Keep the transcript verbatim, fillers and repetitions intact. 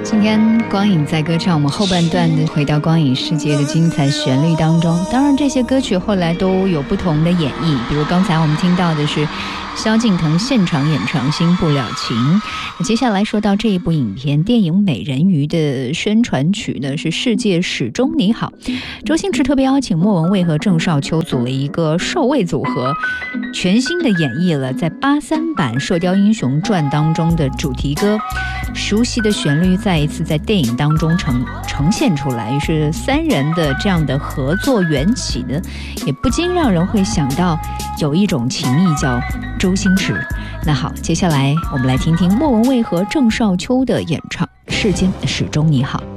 今天光影在歌唱，我们后半段的回到光影世界的精彩旋律当中。当然这些歌曲后来都有不同的演绎，比如刚才我们听到的是萧敬腾现场演唱《新不了情》。那接下来说到这一部影片电影《美人鱼》的宣传曲呢，是《世界始终你好》。周星驰特别邀请莫文蔚和郑少秋组了一个兽卫组合，全新的演绎了在八三版《射雕英雄传》当中的主题歌，熟悉的旋律再一次在电影当中呈呈现出来。于是三人的这样的合作缘起呢，也不禁让人会想到有一种情谊叫周星驰。那好，接下来我们来听听莫文蔚和郑少秋的演唱《世间始终你好》。